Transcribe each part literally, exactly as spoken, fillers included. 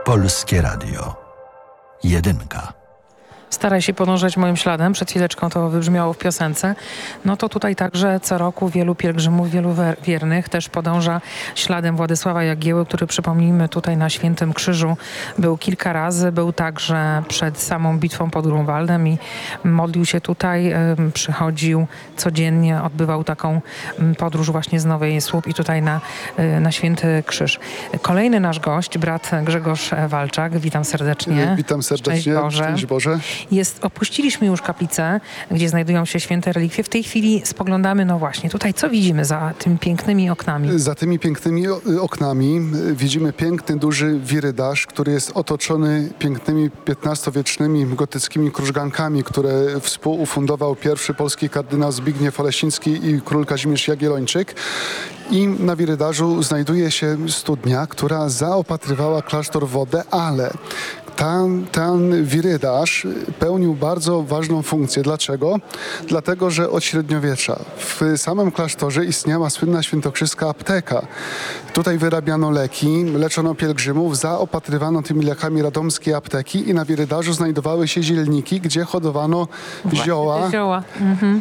Polskie Radio. Jedynka. Staraj się podążać moim śladem. Przed chwileczką to wybrzmiało w piosence. No to tutaj także co roku wielu pielgrzymów, wielu wiernych też podąża śladem Władysława Jagieły, który, przypomnijmy, tutaj na Świętym Krzyżu był kilka razy. Był także przed samą bitwą pod Grunwaldem i modlił się tutaj. Przychodził codziennie, odbywał taką podróż właśnie z Nowej Słup i tutaj na, na Święty Krzyż. Kolejny nasz gość, brat Grzegorz Walczak. Witam serdecznie. Witam serdecznie. Szczęść Boże. Szczęść Boże. Jest, opuściliśmy już kaplicę, gdzie znajdują się święte relikwie. W tej chwili spoglądamy, no właśnie, tutaj co widzimy za tymi pięknymi oknami? Za tymi pięknymi oknami widzimy piękny, duży wirydarz, który jest otoczony pięknymi piętnastowiecznymi gotyckimi krużgankami, które współufundował pierwszy polski kardynał Zbigniew Olesiński i król Kazimierz Jagiellończyk. I na wirydarzu znajduje się studnia, która zaopatrywała klasztor w wodę, ale Ten, ten wirydarz pełnił bardzo ważną funkcję. Dlaczego? Dlatego, że od średniowiecza w samym klasztorze istniała słynna świętokrzyska apteka. Tutaj wyrabiano leki, leczono pielgrzymów, zaopatrywano tymi lekami radomskie apteki i na wirydarzu znajdowały się zielniki, gdzie hodowano zioła. Zioła. Mhm.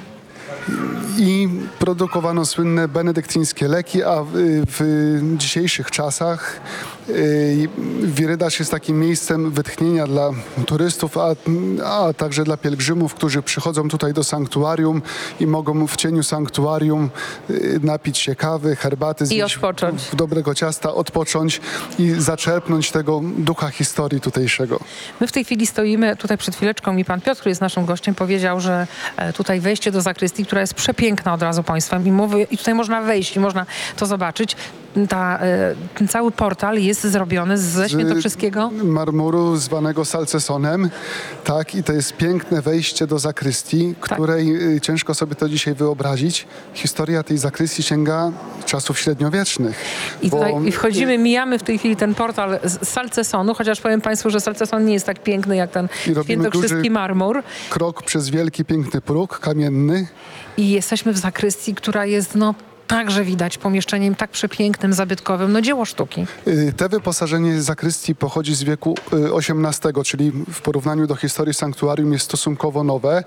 I produkowano słynne benedyktyńskie leki, a w, w dzisiejszych czasach y, wirydarz jest takim miejscem wytchnienia dla turystów, a, a także dla pielgrzymów, którzy przychodzą tutaj do sanktuarium i mogą w cieniu sanktuarium y, napić się kawy, herbaty, zjeść odpocząć. dobrego ciasta, odpocząć i zaczerpnąć tego ducha historii tutejszego. My w tej chwili stoimy, tutaj przed chwileczką i pan Piotr, który jest naszym gościem, powiedział, że e, tutaj wejście do zakrystii, która jest przepiękna od razu państwem i, mówi, i tutaj można wejść i można to zobaczyć. Ta, e, ten cały portal jest zrobiony ze świętokrzyskiego marmuru zwanego salcesonem. Tak, i to jest piękne wejście do zakrystii, Tak. której y, ciężko sobie to dzisiaj wyobrazić. Historia tej zakrystii sięga czasów średniowiecznych. I, bo- tutaj, I wchodzimy, mijamy w tej chwili ten portal z salcesonu, chociaż powiem państwu, że salceson nie jest tak piękny jak ten I robimy świętokrzyski duży marmur. Krok przez wielki, piękny próg kamienny. I jesteśmy w zakrystii, która jest no także widać pomieszczeniem tak przepięknym, zabytkowym, no dzieło sztuki. Y, Te wyposażenie zakrystii pochodzi z wieku y, osiemnastego, czyli w porównaniu do historii sanktuarium jest stosunkowo nowe.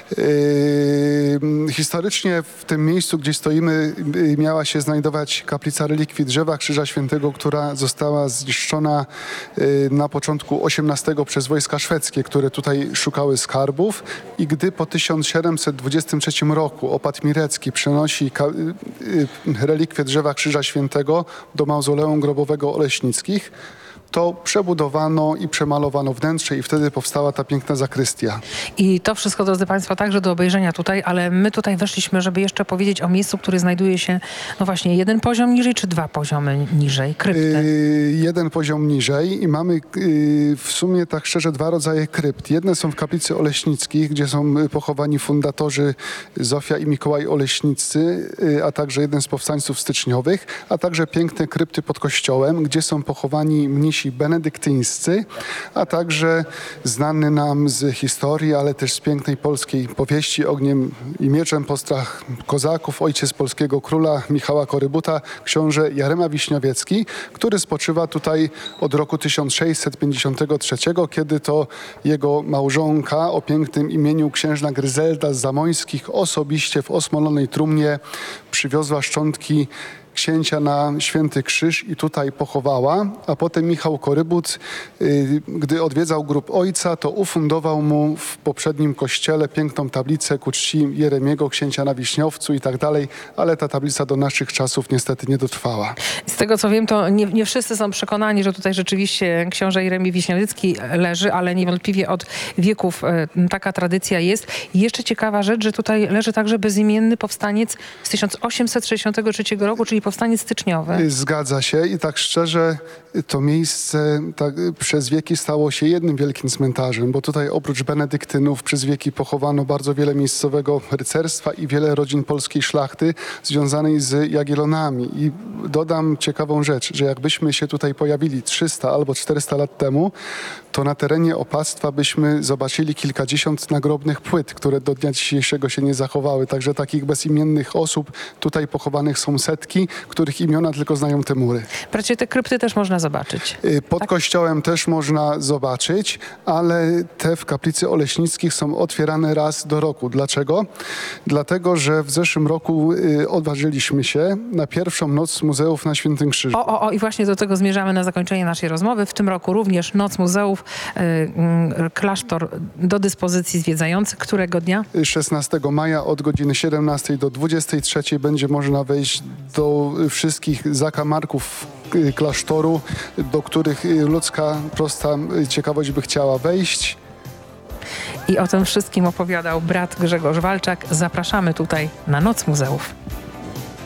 Y, Historycznie w tym miejscu, gdzie stoimy, y, miała się znajdować kaplica relikwii drzewa Krzyża Świętego, która została zniszczona y, na początku osiemnastego przez wojska szwedzkie, które tutaj szukały skarbów, i gdy po tysiąc siedemset dwudziestym trzecim roku opat Mirecki przenosi ka- y, relikwie drzewa Krzyża Świętego do mauzoleum grobowego Oleśnickich, to przebudowano i przemalowano wnętrze i wtedy powstała ta piękna zakrystia. I to wszystko, drodzy państwo, także do obejrzenia tutaj, ale my tutaj weszliśmy, żeby jeszcze powiedzieć o miejscu, które znajduje się, no właśnie, jeden poziom niżej, czy dwa poziomy niżej, krypty. Yy, jeden poziom niżej i mamy yy, w sumie tak szczerze dwa rodzaje krypt. Jedne są w kaplicy Oleśnickich, gdzie są y, pochowani fundatorzy Zofia i Mikołaj Oleśniccy, yy, a także jeden z powstańców styczniowych, a także piękne krypty pod kościołem, gdzie są pochowani mnisi benedyktyńscy, a także znany nam z historii, ale też z pięknej polskiej powieści Ogniem i mieczem postrach kozaków, ojciec polskiego króla Michała Korybuta, książę Jarema Wiśniowiecki, który spoczywa tutaj od roku tysiąc sześćset pięćdziesiątego trzeciego, kiedy to jego małżonka o pięknym imieniu księżna Gryzelda z Zamońskich osobiście w osmolonej trumnie przywiozła szczątki księcia na Święty Krzyż i tutaj pochowała, a potem Michał Korybut, y, gdy odwiedzał grób ojca, to ufundował mu w poprzednim kościele piękną tablicę ku czci Jeremiego, księcia na Wiśniowcu i tak dalej, ale ta tablica do naszych czasów niestety nie dotrwała. Z tego co wiem, to nie, nie wszyscy są przekonani, że tutaj rzeczywiście książę Jeremi Wiśniowiecki leży, ale niewątpliwie od wieków e, taka tradycja jest. I jeszcze ciekawa rzecz, że tutaj leży także bezimienny powstaniec z tysiąc osiemset sześćdziesiątego trzeciego roku, czyli powstaniec styczniowy. Zgadza się i tak szczerze to miejsce tak, przez wieki stało się jednym wielkim cmentarzem, bo tutaj oprócz benedyktynów przez wieki pochowano bardzo wiele miejscowego rycerstwa i wiele rodzin polskiej szlachty związanej z Jagiellonami. I dodam ciekawą rzecz, że jakbyśmy się tutaj pojawili trzysta albo czterysta lat temu, to na terenie opactwa byśmy zobaczyli kilkadziesiąt nagrobnych płyt, które do dnia dzisiejszego się nie zachowały. Także takich bezimiennych osób tutaj pochowanych są setki, których imiona tylko znają te mury. Bracie, te krypty też można zobaczyć. Y, Pod kościołem też można zobaczyć, ale te w kaplicy Oleśnickich są otwierane raz do roku. Dlaczego? Dlatego, że w zeszłym roku y, odważyliśmy się na pierwszą noc muzeów na Świętym Krzyżu. O, o, o, i właśnie do tego zmierzamy na zakończenie naszej rozmowy. W tym roku również Noc Muzeów, y, y, klasztor do dyspozycji zwiedzających. Którego dnia? szesnastego maja od godziny siedemnastej do dwudziestej trzeciej będzie można wejść do wszystkich zakamarków y, klasztoru, do których y, ludzka prosta y, ciekawość by chciała wejść. I o tym wszystkim opowiadał brat Grzegorz Walczak. Zapraszamy tutaj na Noc Muzeów.